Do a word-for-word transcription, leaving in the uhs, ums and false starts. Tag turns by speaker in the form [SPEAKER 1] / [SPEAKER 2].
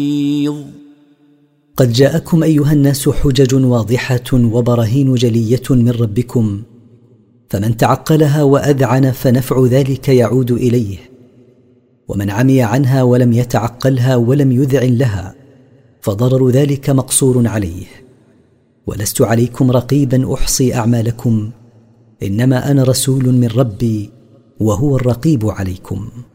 [SPEAKER 1] قد جاءكم أيها الناس حجج واضحة وبراهين جلية من ربكم، فمن تعقلها وأذعن فنفع ذلك يعود إليه، ومن عمي عنها ولم يتعقلها ولم يذعن لها فضرر ذلك مقصور عليه. ولست عليكم رقيبا أحصي أعمالكم، إنما أنا رسول من ربي وهو الرقيب عليكم.